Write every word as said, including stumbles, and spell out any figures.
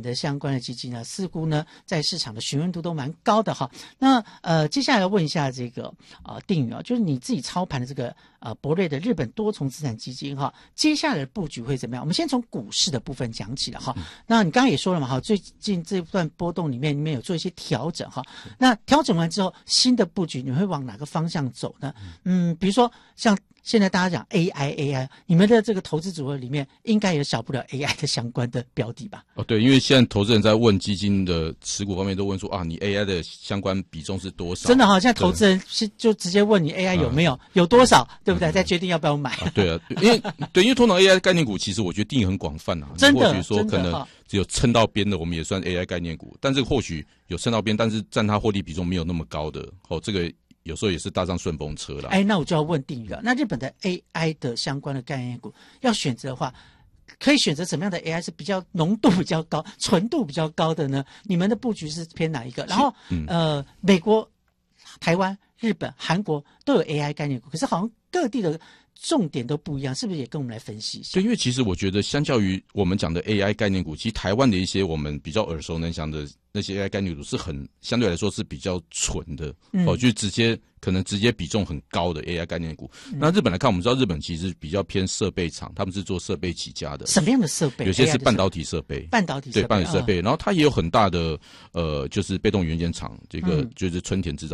的相关的基金呢，似乎呢在市场的询问度都蛮高的哈。那呃，接下来问一下这个呃定宇啊，就是你自己操盘的这个呃博瑞的日本多重资产基金哈，接下来的布局会怎么样？我们先从股市的部分讲起了哈。嗯、那你刚刚也说了嘛哈，最近这段波动里面，你们有做一些调整哈。那调整完之后，新的布局你会往哪个方向走呢？嗯，比如说像现在大家讲 A I A I， 你们的这个投资组合里面应该也少不了 A I 的相关的标的吧？ 哦，对，因为现在投资人在问基金的持股方面，都问说啊，你 A I 的相关比重是多少？ 真的哈、哦，现在投资人是就直接问你 A I 有没有，啊、有多少，对不对？ 嗯、 再决定要不要买。 啊对啊，因为对，因为通常 A I 概念股其实我觉得定义很广泛啊， 真的， 或许说可能只有撑到边的，我们也算 A I 概念股，但这个或许有撑到边，但是占它获利比重没有那么高的，哦，这个。有时候也是搭上顺风车了。 哎，那我就要问定宇了。那日本的 A I 的相关的概念股要选择的话，可以选择什么样的 A I 是比较浓度比较高、纯度比较高的呢？你们的布局是偏哪一个？然后，嗯、呃，美国、台湾、日本、韩国都有 A I 概念股，可是好像各地的重点都不一样，是不是也跟我们来分析一下？ 对，因为其实我觉得，相较于我们讲的 A I 概念股，其实台湾的一些我们比较耳熟能详的那些 A I 概念股是很相对来说是比较纯的，嗯、哦，就直接可能直接比重很高的 A I 概念股。嗯、那日本来看，我们知道日本其实比较偏设备厂，他们是做设备起家的。 什么样的设备？ 有些是半导体设备， 半导体设备对半导体设备，哦、然后它也有很大的呃，就是被动元件厂，这个、嗯、就是春田制造。